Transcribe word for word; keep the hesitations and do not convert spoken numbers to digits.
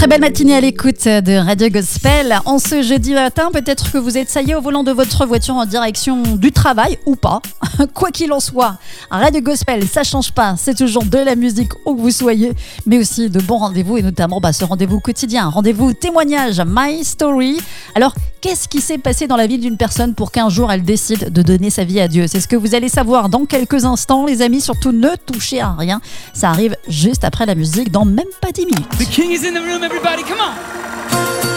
Très belle matinée à l'écoute de Radio Gospel. En ce jeudi matin, peut-être que vous êtes ça y est au volant de votre voiture en direction du travail ou pas. Quoi qu'il en soit, Radio Gospel, ça change pas. C'est toujours de la musique où que vous soyez, mais aussi de bons rendez-vous et notamment bah, ce rendez-vous quotidien, rendez-vous témoignage, My Story. Alors, qu'est-ce qui s'est passé dans la vie d'une personne pour qu'un jour elle décide de donner sa vie à Dieu? C'est ce que vous allez savoir dans quelques instants, les amis. Surtout, ne touchez à rien. Ça arrive juste après la musique, dans même pas dix minutes. The King is in the room, everybody, come on!